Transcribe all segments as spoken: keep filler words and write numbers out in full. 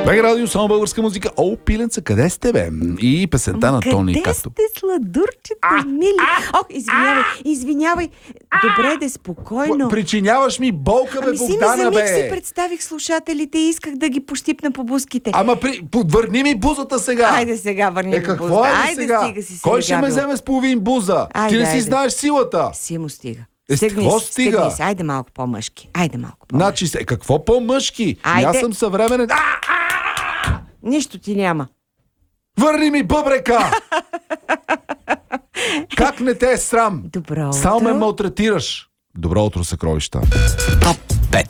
Бег радио, само българска музика. О, пиленца, къде сте, бе? И песента на Тони. Къде както... сте, сладурчета, мили? О, извинявай, извинявай. Добре, де, спокойно. Причиняваш ми болка, бе, Ами си ми Богдана, за миг бе. си представих слушателите и исках да ги пощипна по бузките. Ама при... подвърни ми бузата сега. Айде сега, върни Е, ми какво бузата. е Айде сега? стига си Кой ще ме габил. вземе с половин буза? Айде, Ти не си айде. знаеш силата. Си му стига. Е, Стегни какво се, стига? стегни се. Айде малко по-мъжки. Айде малко по-мъжки. Значи, се, какво по-мъжки? Айде. Аз съм съвременен. А, Нищо ти няма. върни ми бъбрека! Как не те е срам? Добро утро. Само ме малтретираш. Добро утро, съкровища. Топ пет.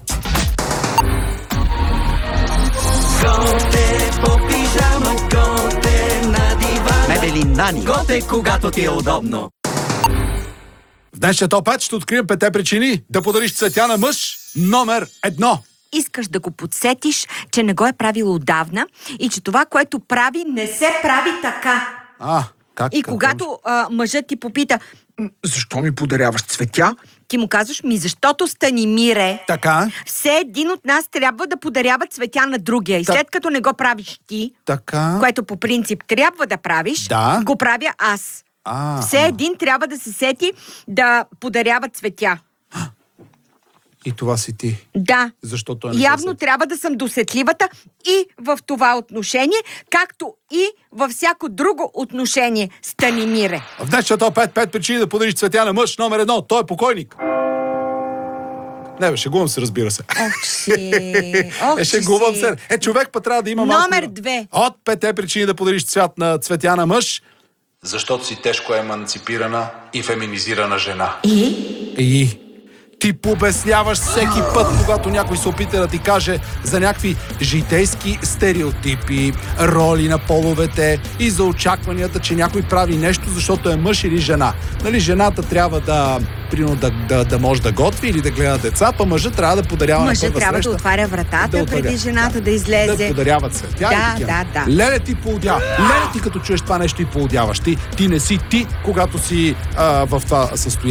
Готе по пижама, готе на дивана. Мебели Нани. Готе, когато ти е удобно. В днешния топ пет ще открием петте причини да подариш цветя на мъж номер едно. Искаш да го подсетиш, че не го е правил отдавна и че това, което прави, не се прави така. А, как? И какво? когато а, мъжът ти попита, «М, защо ми подаряваш цветя? Ти му казваш, ми защото Станимире, Така, все един от нас трябва да подарява цветя на другия. И Так. след като не го правиш ти, така. което по принцип трябва да правиш, Да. го правя аз. А, Все един трябва да се сети да подарява цветя. и това си ти. Да. Защо той не се Явно сети? трябва да съм досетливата и в това отношение, както и във всяко друго отношение, Станимире. В днешния топ пет, пет причини да подариш цветя на мъж номер едно. Той е покойник. Не, бе, шегувам се, разбира се. Ох, че си. Ох, Е, че шегувам си. се. Е, човек път трябва да има малко... Номер две. От петте причини да подариш цвят на цветя на мъж. Защото си тежко еманципирана и феминизирана жена. И? И ти побесняваш всеки път, когато някой се опита да ти каже за някакви житейски стереотипи, роли на половете и за очакванията, че някой прави нещо, защото е мъж или жена. Нали, жената трябва да, примерно, да, да, да може да готви или да гледа деца, па мъжът трябва да подарява на Мъжът първа трябва среща. да отваря вратата Да отваря. преди жената да, Да излезе. подарява цветя. Да, и такива. да, да. Леле, ти поудя. Леле, ти като чуеш това нещо и поудяваш. Ти, ти не си ти, когато си а, в това състояние.